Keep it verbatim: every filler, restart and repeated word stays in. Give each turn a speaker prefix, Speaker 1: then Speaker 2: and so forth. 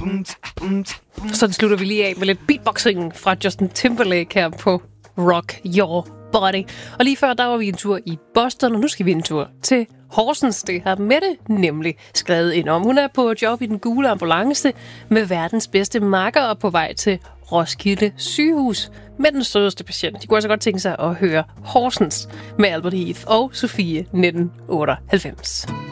Speaker 1: Så slutter vi lige af med lidt beatboxing fra Justin Timberlake her på Rock Your Body. Og lige før, der var vi en tur i Boston, og nu skal vi en tur til Horsens. Det har Mette nemlig skrevet ind om. Hun er på job i den gule ambulance med verdens bedste makker og på vej til Roskilde sygehus med den sødeste patient. De kunne altså godt tænke sig at høre Horsens med Albert Heath og Sofie nitten otteoghalvfems.